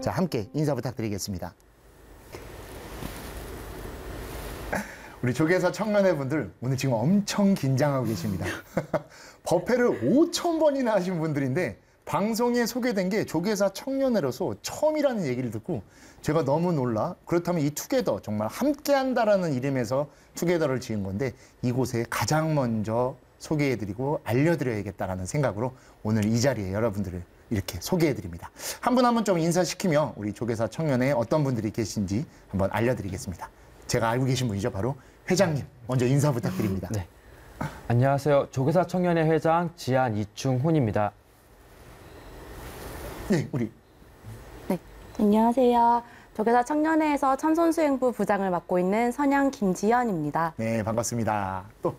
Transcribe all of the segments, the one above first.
자, 함께 인사 부탁드리겠습니다. 우리 조계사 청년회분들 오늘 지금 엄청 긴장하고 계십니다. 법회를 5,000번이나 하신 분들인데 방송에 소개된 게 조계사 청년회로서 처음이라는 얘기를 듣고 제가 너무 놀라. 그렇다면 이 투게더 정말 함께한다라는 이름에서 투게더를 지은 건데 이곳에 가장 먼저 소개해드리고 알려드려야겠다라는 생각으로 오늘 이 자리에 여러분들을 이렇게 소개해드립니다. 한 분 한 분 좀 인사시키며 우리 조계사 청년회에 어떤 분들이 계신지 한번 알려드리겠습니다. 제가 알고 계신 분이죠. 바로 회장님 먼저 인사 부탁드립니다. 네. 안녕하세요. 조계사 청년회 회장 지안 이충훈입니다. 네, 우리 네, 안녕하세요. 조계사 청년회에서 참선수행부 부장을 맡고 있는 선양 김지연입니다. 네, 반갑습니다. 또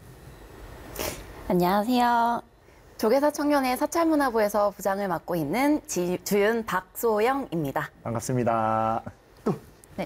안녕하세요. 조계사 청년회 사찰문화부에서 부장을 맡고 있는 주윤 박소영입니다. 반갑습니다. 또 네.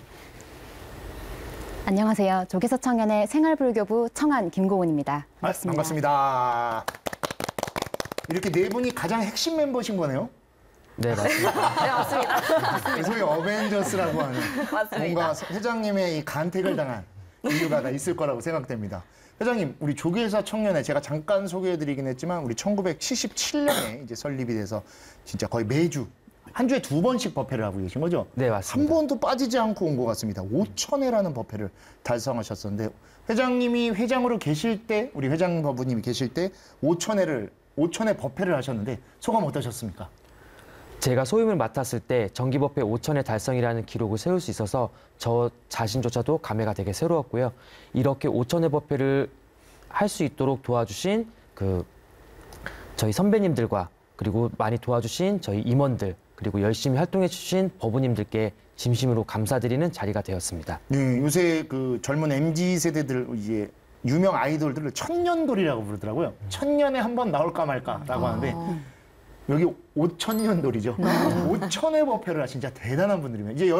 안녕하세요. 조계사 청년회 생활불교부 청안 김고은입니다. 반갑습니다. 반갑습니다. 이렇게 네 분이 가장 핵심 멤버신 거네요. 네, 맞습니다. 네, 맞습니다. 소위 어벤져스라고 하는 맞습니다. 뭔가 회장님의 이 간택을 당한 이유가 다 있을 거라고 생각됩니다. 회장님, 우리 조계사 청년회 제가 잠깐 소개해드리긴 했지만 우리 1977년에 이제 설립이 돼서 진짜 거의 매주 한 주에 2번씩 법회를 하고 계신 거죠? 네, 한 맞습니다. 번도 빠지지 않고 온 것 같습니다. 5,000회라는 법회를 달성하셨었는데 회장님이 회장으로 계실 때 우리 회장 법부님이 계실 때 5,000회 법회를 하셨는데 소감 어떠셨습니까? 제가 소임을 맡았을 때 정기법회 5,000회 달성이라는 기록을 세울 수 있어서 저 자신조차도 감회가 되게 새로웠고요. 이렇게 5,000회 법회를 할 수 있도록 도와주신 저희 선배님들과 그리고 많이 도와주신 저희 임원들 그리고 열심히 활동해 주신 법우님들께 진심으로 감사드리는 자리가 되었습니다. 네, 요새 그 젊은 MZ 세대들 이제 유명 아이돌들을 천년돌이라고 부르더라고요. 천년에 한 번 나올까 말까라고 하는데 여기 5,000년돌이죠. 5,000회 법회를 하신 진짜 대단한 분들이면 이제